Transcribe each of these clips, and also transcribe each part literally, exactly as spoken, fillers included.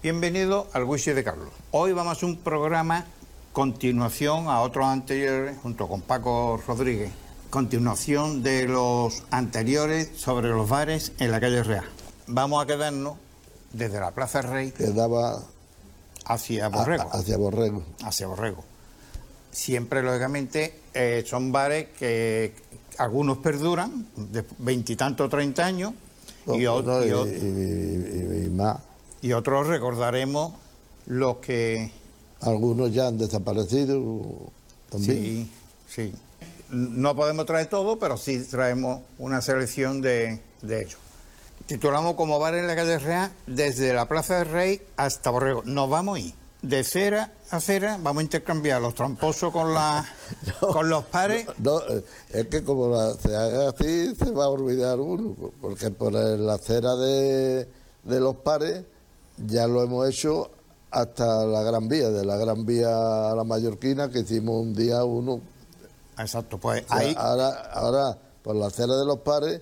Bienvenido al Whisky de Carlos. Hoy vamos a hacer un programa continuación a otros anteriores, junto con Paco Rodríguez. Continuación de los anteriores sobre los bares en la calle Real. Vamos a quedarnos desde la Plaza Rey. Que daba hacia Borrego. A, hacia Borrego. Hacia Borrego. Siempre, lógicamente, eh, son bares que algunos perduran de veintitantos o treinta años no, y, o, no, y, y, y, y más. Y otros recordaremos los que... Algunos ya han desaparecido también. Sí, sí. No podemos traer todo, pero sí traemos una selección de, de ellos. Titulamos como bar en la calle Real desde la Plaza del Rey hasta Borrego. Nos vamos a ir de cera a cera, vamos a intercambiar los tramposos con, la, no, con los pares. No, no, es que como la, se haga así se va a olvidar uno, porque por la acera de, de los pares ya lo hemos hecho hasta la Gran Vía, de la Gran Vía a la Mallorquina, que hicimos un día uno. Exacto, pues o sea, ahí... Ahora, ahora, por la acera de los pares,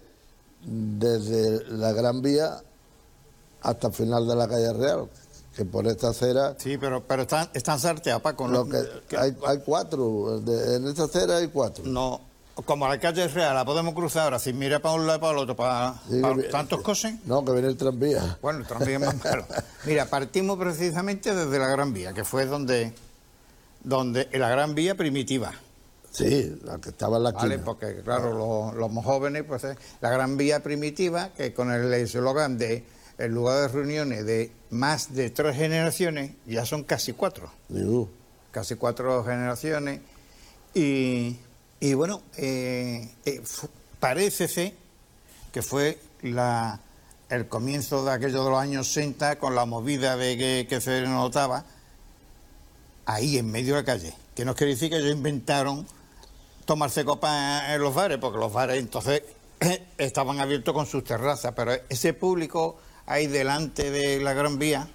desde la Gran Vía hasta el final de la calle Real, que por esta acera... Sí, pero, pero están, están sarteadas, Paco. Lo ¿no? que, que hay, hay cuatro, de, en esta acera hay cuatro. No, como la calle Real la podemos cruzar ahora, sin mirar para un lado y para el otro, para, sí, para que, tantos cosas. No, que viene el tranvía. Bueno, el tranvía es más malo. Mira, partimos precisamente desde la Gran Vía, que fue donde, donde en la Gran Vía primitiva. Sí, la que estaba en la Vale, esquina. porque claro, los, los más jóvenes, pues eh, la Gran Vía primitiva, que con el eslogan de el lugar de reuniones de más de tres generaciones, ya son casi cuatro. Digo. Casi cuatro generaciones. Y, y bueno, eh, eh, parece ser que fue la, el comienzo de aquello de los años sesenta, con la movida de que, que se notaba ahí en medio de la calle. Que no quiere decir que ellos inventaron tomarse copas en los bares, porque los bares entonces estaban abiertos con sus terrazas, pero ese público ahí delante de la Gran Vía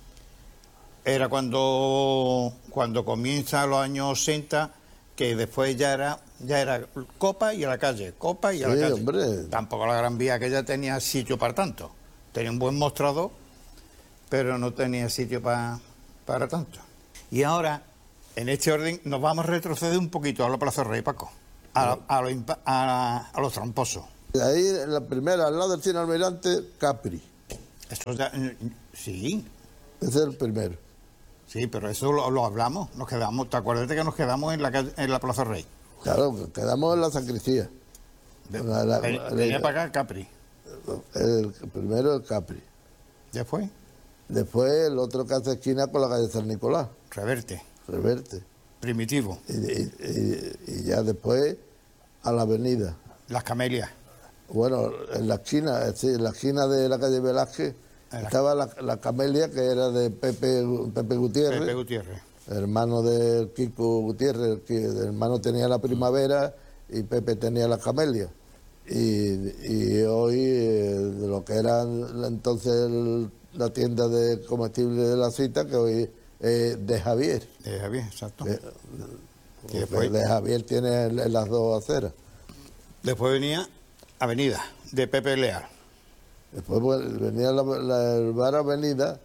era cuando, cuando comienza los años sesenta, que después ya era ya era copa y a la calle, copa y a sí, la calle. Hombre. Tampoco la Gran Vía, que ya tenía sitio para tanto. Tenía un buen mostrador, pero no tenía sitio para, para tanto. Y ahora, en este orden, nos vamos a retroceder un poquito a la Plaza Rey, Paco, a, a, lo, a, a los tramposos. Ahí, en la primera, al lado del cine Almirante, Capri. Esto ya, sí. Ese es el primero. Sí, pero eso lo, lo hablamos, nos quedamos, ¿te acuerdas de que nos quedamos en la, en la Plaza Rey? Claro, quedamos en la sacristía. De, la, la, venía, la, venía para acá Capri. El, el primero el Capri. ¿Después? Después el otro que hace esquina con la calle San Nicolás. Reverte. Reverte. Primitivo. Y, y, y, y ya después a la avenida. Las Camelias. Bueno, en la esquina, sí, en la esquina de la calle Velázquez la... estaba la, la Camelia, que era de Pepe, Pepe Gutiérrez. Pepe Gutiérrez. Hermano del Kiko Gutiérrez, que el hermano tenía la Primavera y Pepe tenía la Camelia. Y, y hoy eh, lo que era entonces el, la tienda de comestibles de la Cita, que hoy es de Javier. De Javier, exacto. Eh, y después, de Javier tiene las dos aceras. Después venía Avenida, de Pepe Leal. Después venía la, la, el bar Avenida,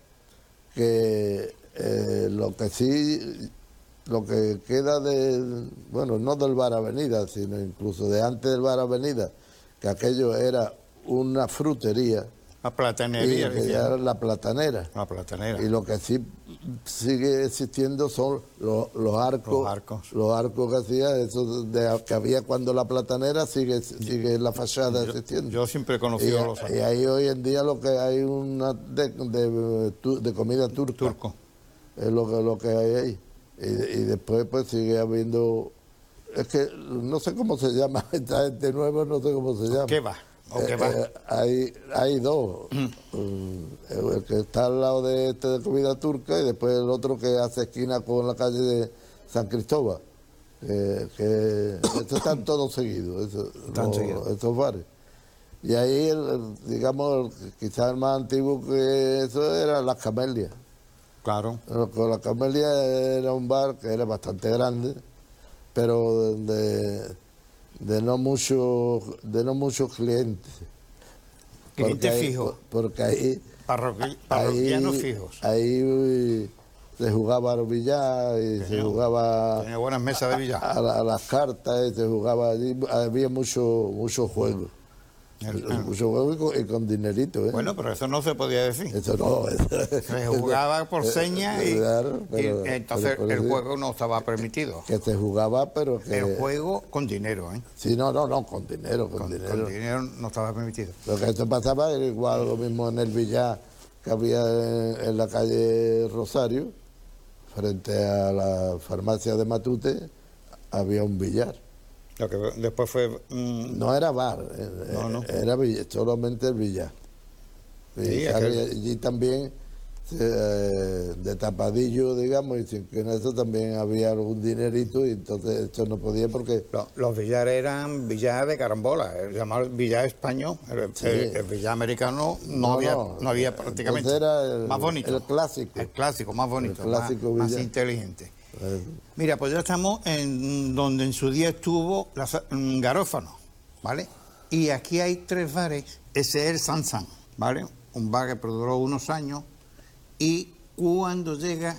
que eh, lo que sí, lo que queda de, bueno, no del bar Avenida, sino incluso de antes del bar Avenida, que aquello era una frutería. La platanería. Y que ya era la platanera. La platanera. Y lo que sí sigue existiendo son los, los arcos. Los arcos. Los arcos que hacía, eso de, que había cuando la platanera sigue, sigue la fachada yo, existiendo. Yo siempre he conocido y, los arcos. Y ahí hoy en día lo que hay una de, de, de comida turca. Turco. Es lo que, lo que hay ahí. Y, y después pues sigue habiendo... Es que no sé cómo se llama esta gente nueva, no sé cómo se llama. ¿Qué va? ¿O qué eh, va? Eh, hay, hay dos. Mm. El que está al lado de este de comida turca y después el otro que hace esquina con la calle de San Cristóbal. Eh, que estos están todos seguidos, esos, están los, seguidos. estos bares. Y ahí, el, el, digamos, quizás el más antiguo que eso era Las Camelias. Claro. Con Las Camelias era un bar que era bastante grande, pero de, de no muchos de no muchos clientes. Cliente ahí, fijo. Porque ahí Parroqui, parroquianos ahí, fijos. Ahí se jugaba al billar y Tenía, se jugaba tenía buenas mesas de billar. A, a, a las cartas, y se jugaba allí, había mucho, mucho juego. El, el, mucho juego y con, y con dinerito, ¿eh? Bueno, pero eso no se podía decir. Eso no. Eso, se jugaba por señas y, claro, pero, y entonces pero, pero el sí, juego no estaba permitido. Que se jugaba, pero que... El juego con dinero, ¿eh? Sí, no, no, no, con dinero, con, con dinero. Con dinero no estaba permitido. Lo que esto pasaba era igual lo mismo en el billar que había en, en la calle Rosario, frente a la farmacia de Matute, había un billar. Lo que después fue... Mmm... No era bar, no, no. era billar, solamente el billar. Y, sí, aquel... allí también, eh, de tapadillo, digamos, y que en eso también había algún dinerito, y entonces esto no podía porque... Los, los billares eran billares de carambola, el llamado billar español, el, sí. el, el billar americano no, no, había, no, no había prácticamente. Era el, más bonito. El clásico. El clásico, más bonito, el clásico más, más inteligente. Eh. Mira, pues ya estamos en donde en su día estuvo la, Garófano, ¿vale? Y aquí hay tres bares, ese es el Sansan, ¿vale? Un bar que perduró unos años, y cuando llega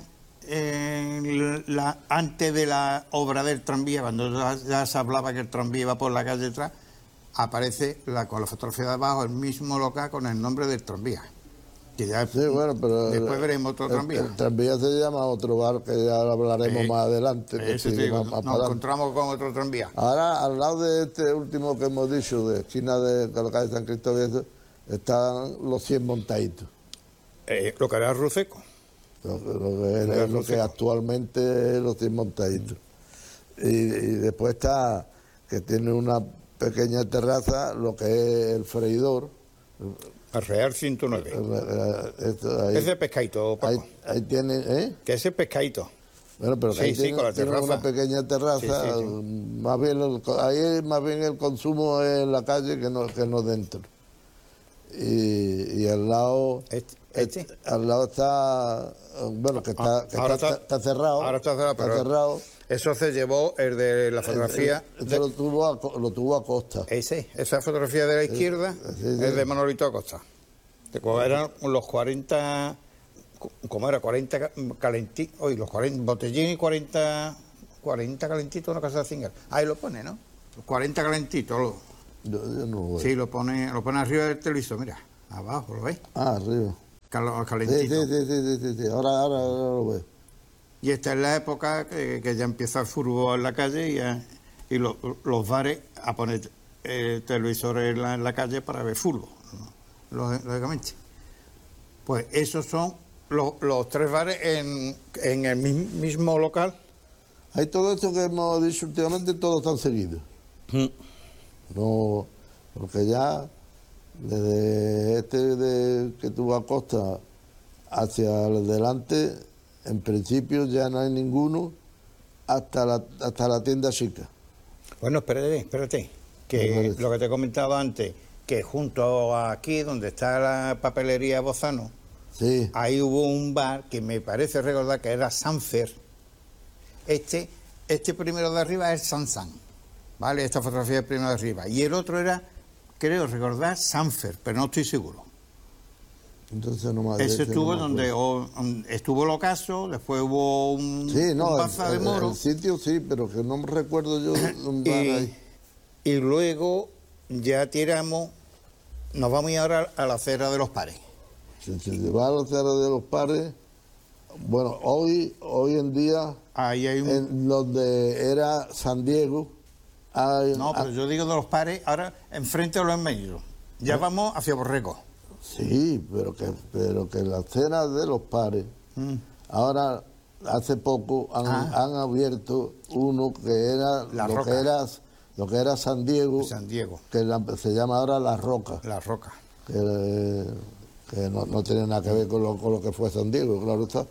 eh, la, antes de la obra del tranvía, cuando ya, ya se hablaba que el tranvía iba por la calle detrás, aparece la, con la fotografía de abajo el mismo local con el nombre del tranvía. Que ya sí, bueno, pero después veremos otro el, tranvía. El, el tranvía se llama otro bar que ya hablaremos eh, más adelante. Que sí, sí, más, más nos encontramos con otro tranvía. Ahora, al lado de este último que hemos dicho, de esquina de la calle San Cristóbal, están los cien montaditos. Eh, lo que era Ruceco. Lo, lo que es, es lo que actualmente es los cien montaditos. Y, y después está, que tiene una pequeña terraza, lo que es el freidor. El Real ciento nueve. Esto, ahí, ese pescadito, Paco. Ahí, ahí tiene, ¿eh? Que ese pescadito. Bueno, pero que sí, ahí sí, tiene, con la tiene terraza. una pequeña terraza, sí, sí, sí. Más bien el, ahí más bien el consumo es en la calle que no, que no dentro. Y, y al lado este, este. este, al lado está, bueno, que está, que está, está, está cerrado. Ahora está cerrado, está pero cerrado. Eso se llevó el de la fotografía. El, el, de, lo, tuvo a, lo tuvo a Costa. Ese, esa fotografía de la izquierda sí, sí, sí. Es de Manolito Acosta. Eran los cuarenta, ¿cómo era? cuarenta calentitos, oye, los cuarenta, botellín y cuarenta, cuarenta calentitos, una casa de cinga. Ahí lo pone, ¿no? Los cuarenta calentitos. Lo, yo, yo no lo veo. Sí, lo pone, lo pone arriba del televisor, mira, abajo, ¿lo ves? Ah, arriba. Cal, calentito. Sí, sí, sí, sí, sí, ahora, ahora, ahora lo veo. Y esta es la época que, que ya empieza el fútbol en la calle y, ya, y lo, los bares a poner eh, televisores en la, en la calle para ver fútbol, ¿no? Lógicamente. Pues esos son los, los tres bares en, en el mismo local. Hay todo esto que hemos dicho últimamente, todos están seguidos. Mm. No, porque ya desde este de, que tuvo a Costa hacia adelante, en principio ya no hay ninguno hasta la, hasta la tienda chica. Bueno, espérate, espérate, que lo que te he comentado antes, que junto a aquí, donde está la papelería Bozano, sí. Ahí hubo un bar que me parece recordar que era Sanfer. Este, este primero de arriba es Sansan, ¿vale? Esta fotografía es primero de arriba. Y el otro era, creo recordar, Sanfer, pero no estoy seguro. Entonces no me Ese estuvo no donde o, estuvo el ocaso, después hubo un, sí, no, un Plaza de Moro. El sitio sí, pero que no me recuerdo yo un bar y, ahí. Y luego ya tiramos, nos vamos a ir ahora a la acera de los Pares. Si se va a la acera de los Pares, bueno, hoy, hoy en día, ahí hay un... en donde era San Diego, hay, no, pero yo digo de los Pares, ahora enfrente de los medios. Ya ¿eh? Vamos hacia Borrego. Sí, pero que, pero que la acera de los Pares, mm. ahora hace poco han, ah. han abierto uno que era la lo Roca. que era lo que era San Diego, San Diego. que la, se llama ahora La Roca. La Roca. Que, que no, no tiene nada que ver con lo, con lo que fue San Diego, claro está.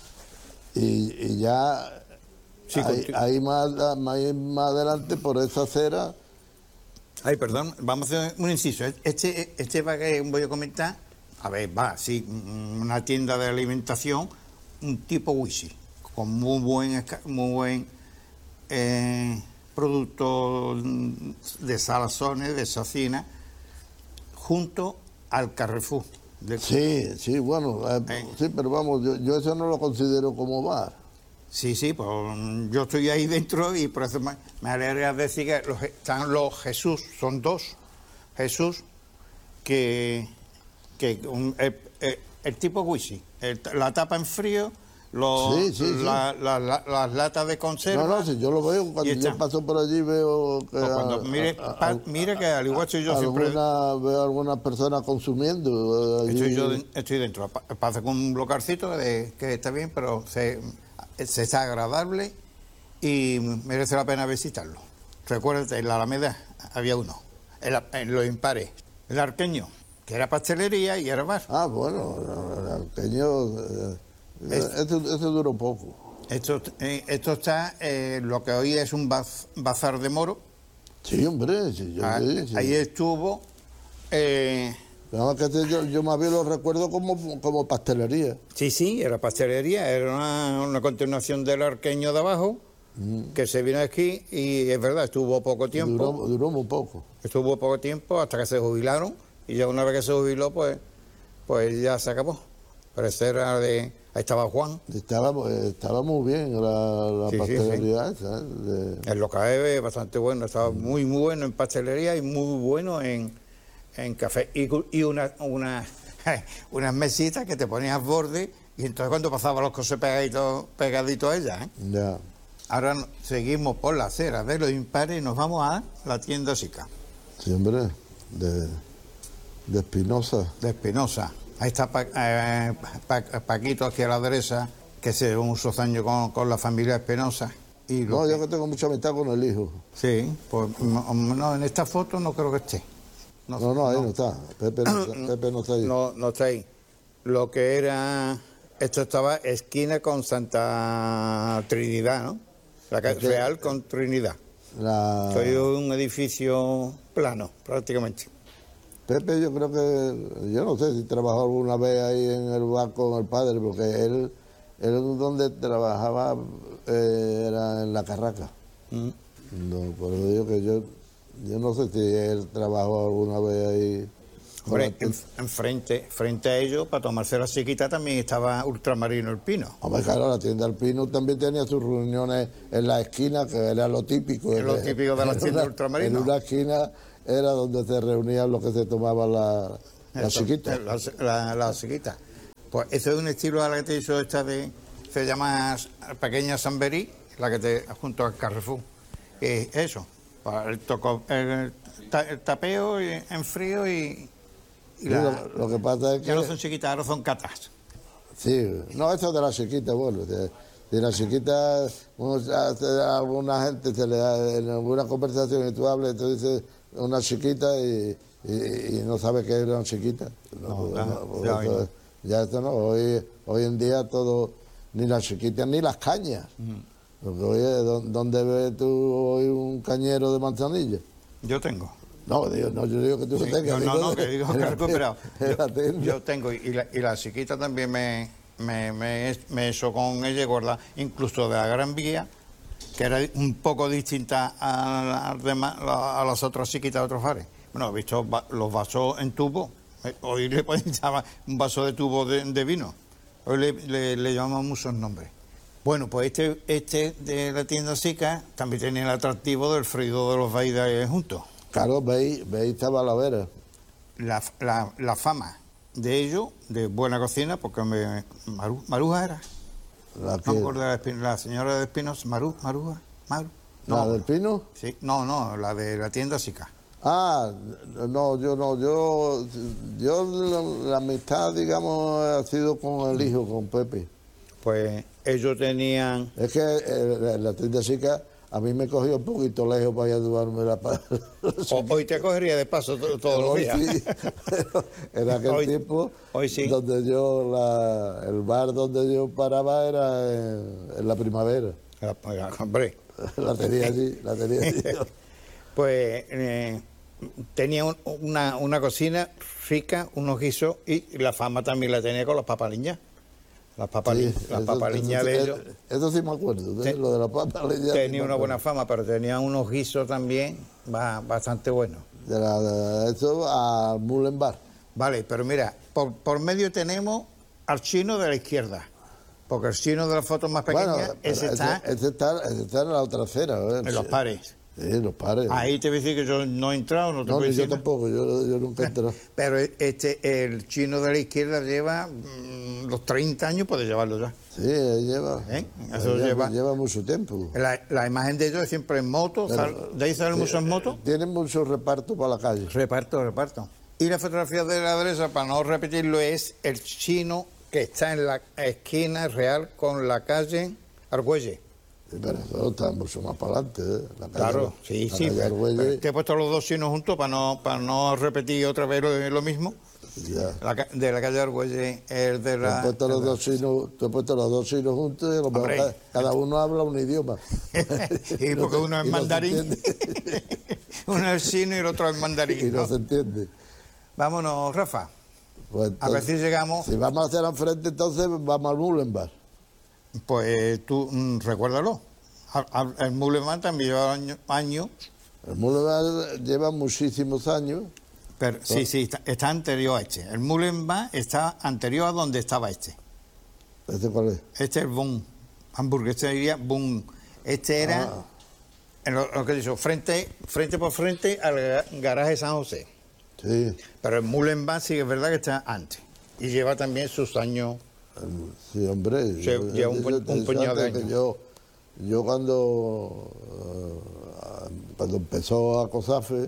Y, y ya sí, ahí, ahí más, más, más adelante por esa acera. Ay, perdón, vamos a hacer un inciso. Este, este va que voy a comentar, a ver, va, sí, una tienda de alimentación, un tipo Wisi, con muy buen, muy buen eh, producto de salazones, de cocina, junto al Carrefour, De- Sí, sí, bueno, eh, Eh. sí, pero vamos, yo, yo eso no lo considero como bar. Sí, sí, pues mm, yo estoy ahí dentro y por eso me, me alegra decir que los, están los Jesús, son dos Jesús que, que un- el, el- el tipo whisky, el- la tapa en frío, los, Sí, sí, sí. la- la- la- las latas de conserva. No, no, si yo lo veo, cuando Y yo está. paso por allí veo que Pues cuando a- mire, a- a- pa- mire que al igual soy yo siempre. alguna, veo algunas personas consumiendo. eh, allí. Estoy yo de- estoy dentro. Pa- Pasa con un locarcito de- que está bien, pero se, se está agradable y merece la pena visitarlo. Recuérdate, en la Alameda había uno, en, la- en Los Impares, el Arqueño, que era pastelería y era bar. Ah, bueno, el pequeño, eh, Es- ese, ese duró poco. Esto, eh, esto está, eh, lo que hoy es un baz- bazar de moro. Sí, hombre, sí, yo Ah, sí, sí. Ahí estuvo. eh, Nada más que este yo, yo más bien lo recuerdo como, como pastelería. Sí, sí, era pastelería, era una, una continuación del Arqueño de abajo, que se vino aquí y es verdad, estuvo poco tiempo, Duró, duró muy poco. estuvo poco tiempo hasta que se jubilaron y ya una vez que se jubiló, pues, pues ya se acabó. Pero ese era de, ahí estaba Juan, Estaba, estaba muy bien la, la Sí, sí, pastelería esa. ¿eh? De- el local es bastante bueno, estaba muy, muy bueno en pastelería y muy bueno en, en café. Y, cu- y una, una, unas mesitas que te ponías borde y entonces cuando pasaban los cosas pegaditos, pegaditos a ellas, ¿eh? ya. Ahora no- seguimos por la acera de Los Impares y nos vamos a la tienda Sica, Sí, hombre, de, de Espinosa. de Espinosa. Ahí está Pa- eh, Pa- Paquito aquí a la derecha, que se llevó muchos años con, con la familia Espinosa. Y lo No, que- yo que tengo mucha amistad con el hijo. Sí, pues no, no, en esta foto no creo que esté. No, no, ahí no está. Pepe no, está- Pepe no está ahí. No, no está ahí. Lo que era, esto estaba esquina con Santa Trinidad, ¿no? La calle Porque- Real con Trinidad. La- Soy un edificio plano, prácticamente. Pepe yo creo que, yo no sé si trabajó alguna vez ahí en el bar con el padre, porque él, él donde trabajaba eh, era en la Carraca. Mm. No, por eso digo que yo, yo no sé si él trabajó alguna vez ahí. con Hombre, la- en, enfrente, frente a ellos, para tomarse la chiquita, también estaba Ultramarino El Pino. Hombre, claro, la tienda del Pino también tenía sus reuniones en la esquina, que era lo típico. Es lo típico de las en tiendas una- Ultramarino. En una esquina era donde se reunían los que se tomaban la, la Eso, chiquita. La, la- la chiquita. Pues eso es un estilo a la que te hizo esta de, se llama Pequeña Samberí, la que te junto al Carrefour. Que es eso, para el, toco, el, ta- el tapeo y- en frío y, y Sí, la- lo, lo que pasa es que... ya no son chiquitas, ahora son catas. Sí, no, eso de la chiquita, bueno, de, de la chiquita, uno se hace- a alguna gente se le da en alguna conversación y tú hablas y tú dices una chiquita y, y- y no sabe que es una chiquita. No, ya, porque ya, eso- ya esto no, hoy, hoy en día todo, ni las chiquitas ni las cañas. Porque oye, ¿dó- ¿dónde ves tú hoy un cañero de manzanilla? Yo tengo. No, digo, no, yo digo que tú Sí, no tengas. yo no, digo, no, que digo que en he la recuperado. tienda- en la Yo, tienda. yo tengo, y la, y la chiquita también me, me, me, me hizo con ella gorda, incluso de la Gran Vía, que era un poco distinta a, a, demás- a las otras chiquitas de otros bares. Bueno, he visto va- los vasos en tubo, eh, hoy le pueden llamar un vaso de tubo de, de vino, hoy le, le, le llamamos muchos nombres. Bueno, pues este, este de la tienda Sica también tenía el atractivo del freído de los bailes juntos. Claro, veis, veis estaba la vera. La, la, la fama de ellos, de buena cocina, porque me, Maru, Maruja era, La, no que, me acuerdo de la, Espin- la señora de Espinos, Maru, Maruja, Maru. la No, del Pino. sí, no, no, la de la tienda Sica. Ah, no, yo no, yo, yo la, la amistad, digamos, ha sido con el hijo, con Pepe. Pues ellos tenían, Es que eh, la tienda chica a mí me cogió un poquito lejos para ir a tomarme la pa- o- hoy te cogería de paso to- todos los Hoy días. sí, pero en aquel Hoy- tiempo, hoy sí. donde yo, la, el bar donde yo paraba era en, en la primavera. La- la- Hombre, La tenía allí, la tenía allí. pues eh, tenía un- una, una cocina rica, unos guisos, y la fama también la tenía con las papaliñas. Las papaliñas, Sí, las eso- papaliñas eso- de eso- ellos. Eso sí me acuerdo, de Te- lo de la papa leña. sí Tenía me una buena acuerdo. fama, pero tenía unos guisos también ba- bastante buenos. De la, de eso a Mullen Bar. Vale, pero mira, por, por medio tenemos al chino de la izquierda, porque el chino de las fotos más pequeñas, Bueno, ese, ese, está ese está, ese está en la otra acera. ¿eh? en los pares. Sí, los pares. Ahí te voy a decir que yo no he entrado, no te No, puedo ni yo decir nada. tampoco, yo, yo nunca he entrado. Pero este, el chino de la izquierda lleva mm, los treinta años, puede llevarlo ya. Sí, él lleva, ¿Eh? Eso él lleva- lleva mucho tiempo. La, la imagen de ellos es siempre en moto, Pero, sal- de ahí salen muchos en moto. Tienen mucho reparto para la calle. Reparto, reparto. Y la fotografía de la derecha, para no repetirlo, es el chino que está en la esquina real con la calle Argüelles. Sí, pero eso está mucho más para adelante. ¿eh? La calle- Claro, sí, la sí. calle Pero, Argüelles, pero te he puesto los dos chinos juntos para no, para no repetir otra vez lo, lo mismo. ya. La ca- de la calle Argüelles, el de Te he la... puesto los dos chinos, te he puesto los dos chinos juntos y a lo mejor Hombre. cada, cada uno habla un idioma. y porque uno es Y no se mandarín, entiende. uno es chino y el otro es mandarín. Y no ¿no? se entiende. Vámonos, Rafa. Pues A ver si entonces, llegamos. si vamos a hacer al frente, entonces vamos al Mullenbar. Pues tú mm, recuérdalo. Al- al- El Muleman también lleva año- años, El Mullenbar lleva muchísimos años. pero sí, sí, está, está anterior a este. El Muleman está anterior a donde estaba este. ¿Este cuál es? Este es el Boom, Hamburgo, este diría Boom. Este era, Ah. en lo, lo que he dicho, frente, frente por frente al ga- garaje San José. Sí, Pero el Muleman sí que es verdad que está antes. Y lleva también sus años. el- sí, hombre. Sí, yo- lleva un yo- pu- yo te un he dicho puñado de antes que años. Yo, yo cuando, eh, cuando empezó a COSAFE,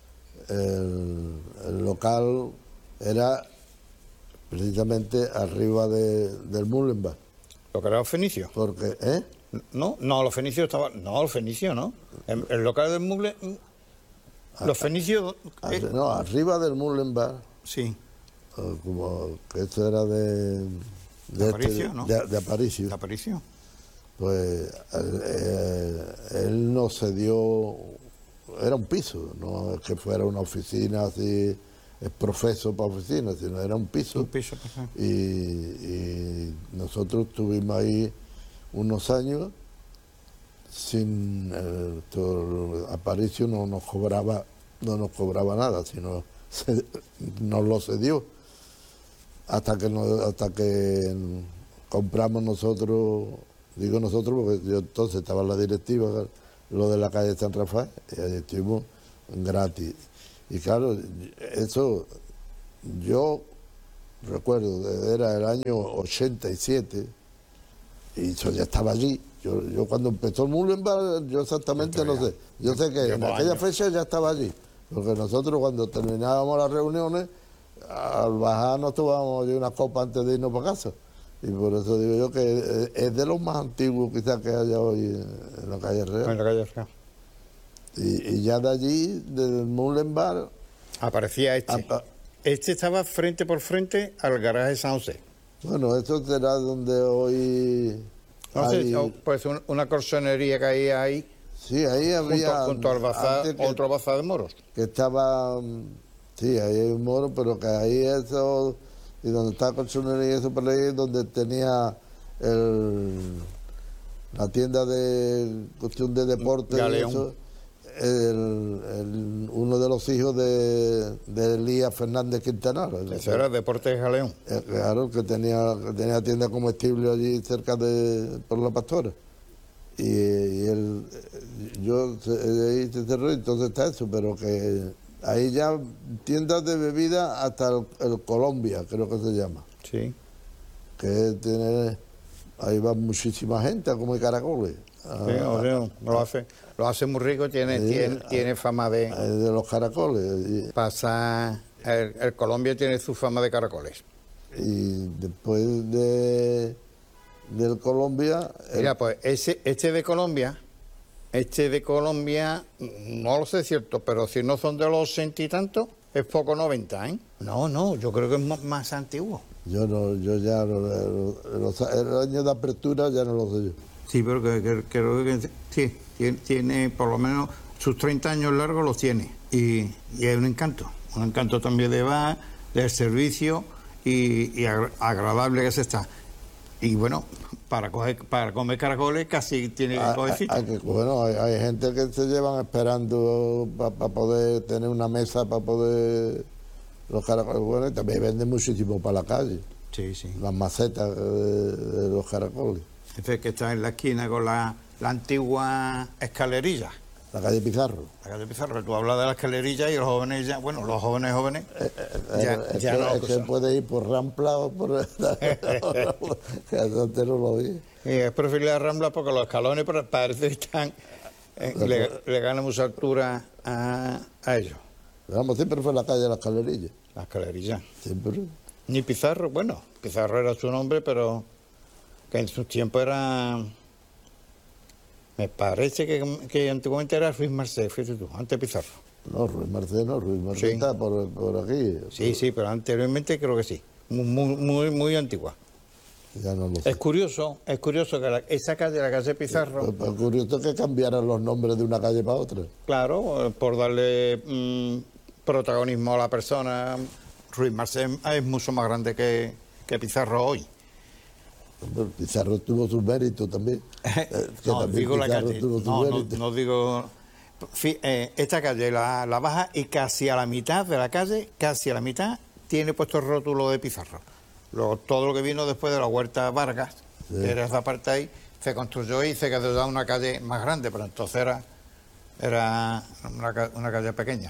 el, el local era precisamente arriba de, del Mullenbar. Lo que era los fenicios. Porque, ¿eh? No, no, los fenicios estaban. No, los fenicios, ¿no? El, el local del Mule. Los fenicios. eh, Arri- no, arriba del Mullenbar, sí, eh, como que esto era de... De Aparicio, ¿no? de, de Aparicio. la aparición. Pues él, eh, él no se dio, era un piso, no es que fuera una oficina así, es profeso para oficina, sino era un piso. Un piso, perfecto. Y, y nosotros estuvimos ahí unos años sin, eh, todo- Aparicio no nos cobraba, no nos cobraba nada, sino se- nos lo cedió hasta que nos- hasta que compramos nosotros, digo nosotros porque yo entonces estaba en la directiva, lo de la calle San Rafael, y ahí estuvimos gratis. Y claro, eso yo recuerdo, era el año ochenta y siete y yo ya estaba allí. Yo, yo cuando empezó el Mullenbar, yo exactamente no sé. Yo sé que en Llevo aquella años. fecha ya estaba allí, porque nosotros cuando terminábamos las reuniones, al bajar nos tomábamos una copa antes de irnos para casa. Y por eso digo yo que es de los más antiguos quizás que haya hoy en la calle En Real. la calle Real. Y, y ya de allí, del Mullenbar, Aparecía este. a- a- Este estaba frente por frente al garaje San José. bueno, eso será donde hoy No sé, hay- o puede ser un- una colchonería que hay ahí, sí, ahí había junto, junto al bazar, antes que, otro bazar de moros. que estaba, mm, sí, ahí hay un moro, pero que ahí eso, y donde está Colchonería y eso por ahí, es donde tenía el, la tienda de cuestión de deporte y Galeón. eso, el- el- uno de los hijos de, de Elías Fernández Quintanar. el- Ese era Deportes Galeón. Eh, Claro, que tenía, que tenía tienda comestible allí cerca de por la Pastora. Y, y él, eh, yo se- ahí se cerró, entonces está eso, pero que ahí ya tiendas de bebida hasta el, el Colombia, creo que se llama. Sí. Que tiene, ahí va muchísima gente a comer caracoles. Ah, Sí, o sea, lo hace, lo hace muy rico, tiene, Sí, tiene, tiene fama de eh, de los caracoles. Y, pasar. El, el Colombia tiene su fama de caracoles. y después de del Colombia, el- Mira, pues ese, este de Colombia, este de Colombia, no lo sé cierto, pero si no son de los ochenta y tantos, es poco noventa, ¿eh? No, no, yo creo que es más, más antiguo. yo no, yo ya no- lo- los, el año de apertura ya no lo sé yo. Sí, pero que, que- creo que sí, tiene, tiene por lo menos sus treinta años largos los tiene. Y, y es un encanto, un encanto también de bar, del servicio y, y agra- agradable que se está. Y bueno, para coger, para comer caracoles casi tiene que Hay, coger hay- cita. hay que- bueno, hay, hay gente que se llevan esperando para poder tener una mesa, para poder los caracoles, bueno, y también venden muchísimo para la calle, Sí, sí. las macetas de, de los caracoles. Este que está en la esquina con la, la antigua escalerilla. La calle Pizarro. La calle Pizarro, tú hablas de la escalerilla y los jóvenes ya, bueno, los jóvenes jóvenes, Eh, ya, es ya que, no lo es que usan. puede ir por Rampla o por... que antes no lo vi. Y es preferible la Rambla porque los escalones pa- parece que están, eh, le, le ganan mucha altura a, a ellos, Vamos, siempre fue la calle de la escalerilla. la escalerilla. Siempre. Ni Pizarro, bueno, Pizarro era su nombre, pero que en su tiempo era... Me parece que, que antiguamente era Ruiz Marcé, fíjate tú, antes Pizarro. No, Ruiz Marcé no, Ruiz Marcé Sí. está por, por aquí. Sí, sí, pero anteriormente creo que sí, muy, muy, muy, muy antigua. Ya no lo sé. Es curioso, es curioso que la- esa calle, la calle Pizarro, Pues, pues curioso que cambiaran los nombres de una calle para otra. claro, eh, por darle mm, protagonismo a la persona, Ruiz Marcé es mucho más grande que, que Pizarro hoy. Hombre, Pizarro tuvo sus méritos también. Eh, que No, también digo la Pizarro calle, tuvo sus no, no, méritos. no digo... Fi- eh, esta calle la, la baja y casi a la mitad de la calle, casi a la mitad, tiene puesto el rótulo de Pizarro. Luego, todo lo que vino después de la Huerta Vargas, Sí. que era esa parte ahí, se construyó y se quedó ya una calle más grande, pero entonces era, era una, ca- una calle pequeña.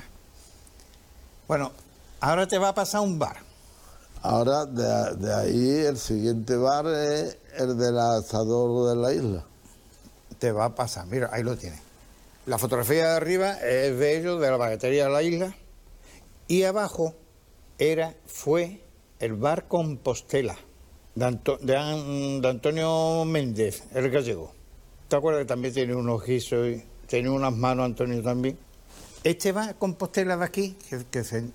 Bueno, ahora te va a pasar un bar. Ahora, de, de ahí, el siguiente bar es el del asador de la isla. Te va a pasar, mira, ahí lo tienes. La fotografía de arriba es de ellos, de la baguetería de la isla, y abajo era, fue el bar Compostela, de, Anto- de An- de Antonio Méndez, el gallego. ¿Te acuerdas que también tiene unos guisos y tiene unas manos Antonio también? Este bar Compostela de aquí, que, que se-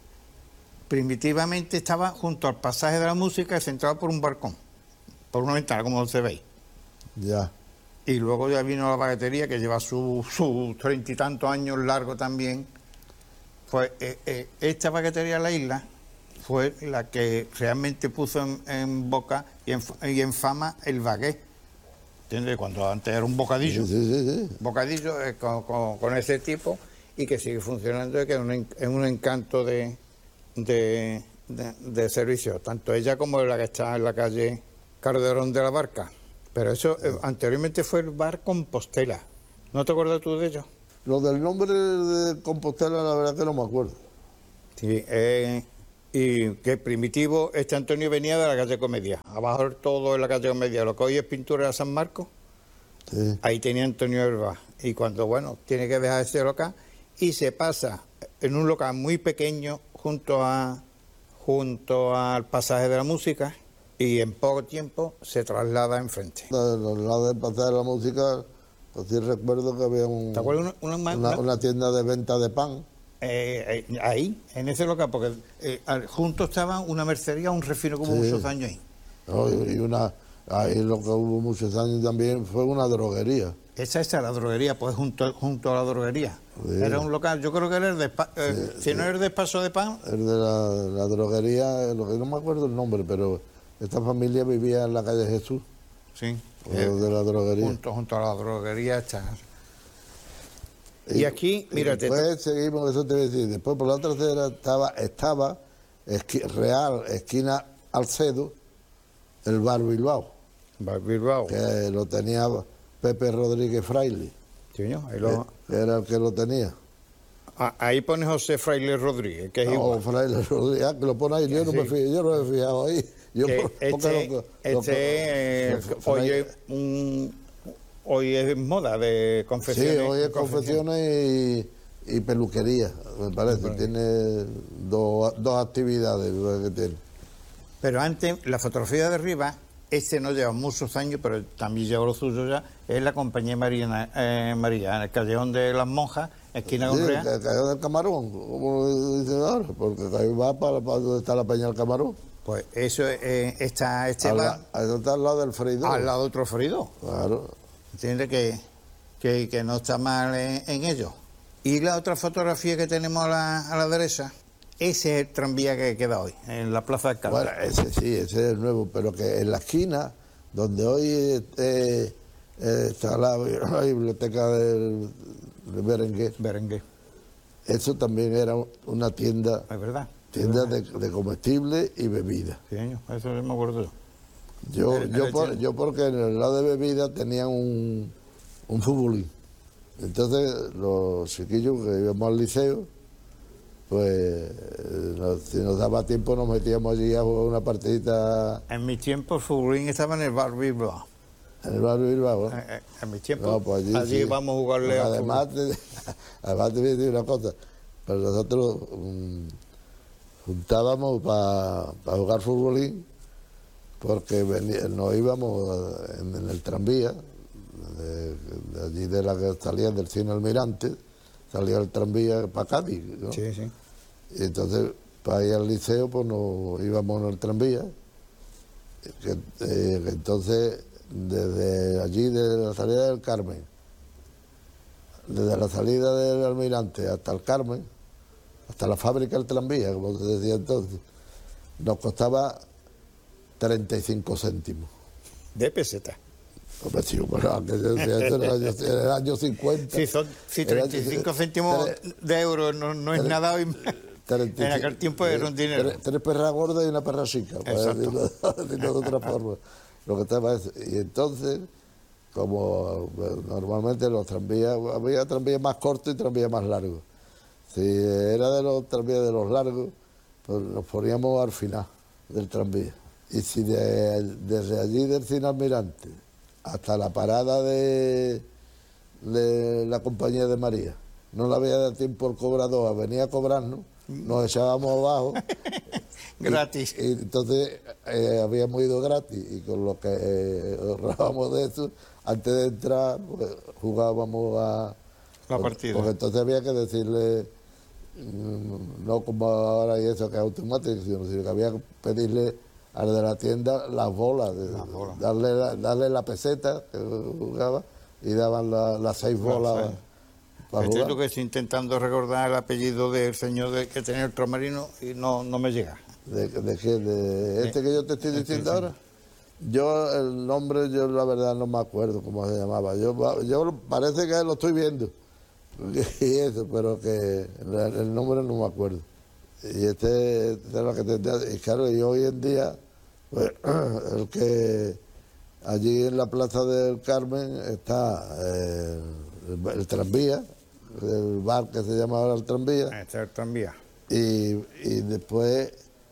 primitivamente estaba junto al pasaje de la música, centrado por un balcón, por una ventana, como se ve. Ya. Y luego ya vino la baguetería, que lleva sus su treinta y tantos años largo también. Pues eh, eh, esta baguetería de la isla fue la que realmente puso en, en boca y en, y en fama el baguette. ¿Entiendes? Cuando antes era un bocadillo. Sí, sí, sí, sí. Bocadillo eh, con, con- con ese tipo y que sigue funcionando y que es un, en- es un encanto de, de, de- de servicio. Tanto ella como la que está en la calle Calderón de la Barca. Pero eso eh, anteriormente fue el bar Compostela. ¿No te acuerdas tú de ello? Lo del nombre de Compostela, la verdad que no me acuerdo. Sí, eh, y que primitivo, este Antonio venía de la calle Comedia. Abajo todo en la calle Comedia, lo que hoy es pintura de San Marcos, Sí. ahí tenía Antonio Herba. Y cuando, bueno, tiene que dejar ese local y se pasa en un local muy pequeño junto a junto al pasaje de la música y en poco tiempo se traslada enfrente. De los lados del pasaje de la música, pues sí recuerdo que había un, ¿Te acuerdas una, una- una, una- una tienda de venta de pan. eh, eh, ahí, en ese local? Porque eh, al- junto estaba una mercería, un refino como Sí. muchos años ahí. ¿No? Y una, ahí lo que hubo muchos años también fue una droguería. Esa es la droguería, pues junto, junto a la droguería. Sí. Era un local, yo creo que era el de, eh, si no era el despacho de pan, El de la, la droguería, lo que no me acuerdo el nombre, pero esta familia vivía en la calle Jesús, sí, o eh, de la droguería. junto, junto a la droguería está. Y aquí, mira, te- después seguimos, eso te voy a decir, después por la otra acera estaba, estaba esqui- Real, esquina Alcedo, el bar Bilbao, Bar Bilbao, que lo tenía Pepe Rodríguez Fraile, sí, ¿no? ahí, que, lo- que era el que lo tenía. ah, ahí pone José Fraile Rodríguez, que es No, igual. Fraile Rodríguez, ah, que lo pone ahí, yo no, Sí. me fijé, yo no me he fijado ahí. Yo, Que por- porque este, lo que- lo este, que- eh, lo que- hoy, Fraile- es un, hoy es moda de Sí, confecciones. hoy es confección. confecciones y, y peluquería, me parece. Tiene dos, dos actividades que tiene. Pero antes, la fotografía de arriba, este no lleva muchos años, pero también lleva lo suyo ya, es la compañía María, eh, María en el Callejón de las Monjas, esquina Sí, con Real. que cayó del Camarón, como dicen ahora, porque cayó va para, para donde está la Peña del Camarón. Pues eso eh, está este Al, bar la- eso está al lado del freidor. al lado de otro freidor. Claro. ¿Entiendes? Que, que, que no está mal en, en ello. Y la otra fotografía que tenemos a la, a la derecha, ese es el tranvía que queda hoy, en la Plaza del Carmen. Bueno, ese sí, ese es el nuevo, pero que en la esquina, donde hoy eh, eh, está la, la biblioteca del, del Berenguer, Berenguer, eso también era una tienda es verdad. tiendas de, de comestibles y bebidas. Sí, señor, eso me acuerdo yo. Yo, El- yo, el por- chino. yo porque en el lado de bebidas tenían un, un futbolín. Entonces los chiquillos que íbamos al liceo, pues eh, nos- si nos daba tiempo nos metíamos allí a jugar una partidita En mi tiempo el futbolín estaba en el bar Bilbao. en el barrio Bilbao. ¿no? Eh, eh, En mi tiempo, No, pues allí, allí sí. vamos a jugarle Porque a además, te, además te voy a decir una cosa, pero nosotros mm, juntábamos para jugar futbolín porque venía- nos íbamos en, en el tranvía, de, de allí de la que salía del cine Almirante, salía el tranvía para Cádiz, ¿no? Sí, sí. Y entonces para ir al liceo pues nos íbamos en el tranvía, que, eh, que entonces desde allí, desde la salida del Carmen, desde la salida del Almirante hasta el Carmen, hasta la fábrica del tranvía, como se decía entonces, nos costaba treinta y cinco céntimos. De peseta. Hombre, sí, bueno, aquello- eso era el año, era el año cincuenta. Sí, son, sí, Era- treinta y cinco céntimos tre- de euros no, no es tre- nada hoy. treinta y En aquel cinco tiempo era un dinero. Tres, tres perras gordas y una perra chica, para Exacto. decirlo, decirlo de otra forma. Lo que estaba es- y entonces, como bueno, normalmente los tranvías, había tranvías más cortos y tranvías más largos. Si era de los tranvías de los largos, pues nos poníamos al final del tranvía. Y si de- desde allí del Cine Almirante hasta la parada de, de la Compañía de María no le había dado tiempo el cobrador a venir a cobrarnos, nos echábamos abajo. Gratis. Y, y entonces eh, habíamos ido gratis y con lo que eh, ahorrábamos de eso, antes de entrar, pues, jugábamos a La porque- partida. Porque entonces había que decirle, mm, no como ahora y eso que es automático, sino sino que había que pedirle al de la tienda las bolas, de- Las bolas. Darle, la, darle la peseta que jugaba y daban la- las seis bolas seis. para Estoy jugar. que estoy intentando recordar el apellido del señor de, que tenía el tromarino y no, no me llega. ¿De, de qué? ¿De este que yo te estoy Sí, diciendo sí. ahora? Yo, el nombre, yo la verdad no me acuerdo cómo se llamaba. Yo, yo parece que lo estoy viendo. Y eso, pero que el, el nombre no me acuerdo. Y este, este es lo que te, y claro, y hoy en día, pues, el que allí en la Plaza del Carmen está eh, el, el tranvía, el bar que se llama ahora el tranvía. Este es el tranvía. Y, y después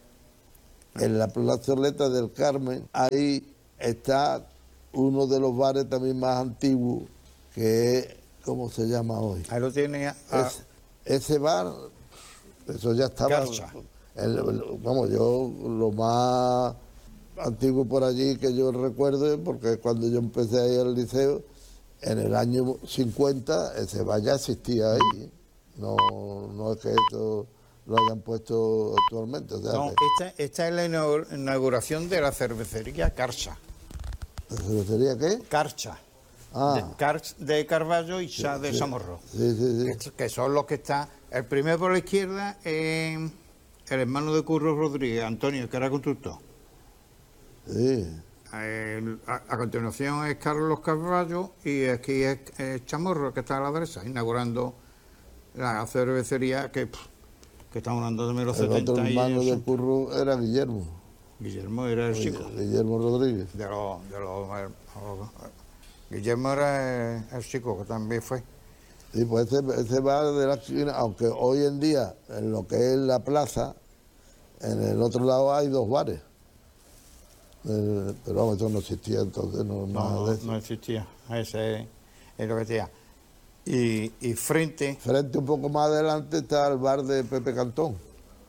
en la plazoleta del Carmen, ahí está uno de los bares también más antiguos, que es, ¿cómo se llama hoy? Ahí lo tiene. a- a- Es- ese bar, eso ya estaba... Garza. el- el- vamos, yo lo más antiguo por allí que yo recuerdo, porque cuando yo empecé a ir al liceo, en el año cincuenta, ese bar ya existía ahí. No, no es que esto lo hayan puesto actualmente. O sea, no, que- esta, esta es la inau- inauguración de la cervecería Carcha. ¿la cervecería qué? Carcha. Ah, De, Carch de Carballo y Chá de sí. Samorro. sí, sí, sí. Que, que son los que están. El primero por la izquierda es el hermano de Curro Rodríguez, Antonio, que era constructor. Sí. El- a, a continuación es Carlos Carballo y aquí es, es Chamorro, que está a la derecha, inaugurando la cervecería que, pff, que estamos hablando de los El otro setenta y hermano eso. del curro era Guillermo, Guillermo era el chico. Guillermo Rodríguez. De los, de los, eh, los- Guillermo era el, el chico que también fue. Y pues ese, ese bar de la esquina, aunque hoy en día, en lo que es la plaza, en el otro lado hay dos bares. Eh, pero vamos, eso no existía entonces, no, No, nada no, de eso. no existía. Ese es, es lo que decía. Y, y frente, Frente un poco más adelante está el bar de Pepe Cantón.